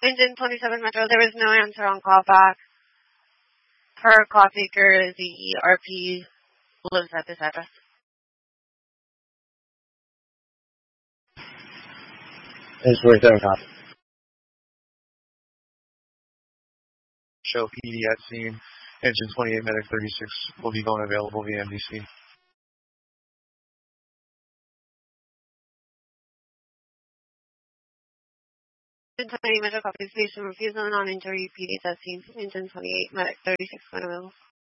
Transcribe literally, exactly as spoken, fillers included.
Engine twenty-seven Metro, there is no answer on callback. Per call taker, the R P lives at this address. It's twenty-seven copy. Show P D at scene. Engine twenty-eight, medic thirty-six will be going available via M D C. Engine twenty-eight Metro copies, patient refusal, non-injury, P Ds at scene. Engine twenty-eight, medic thirty-six going available.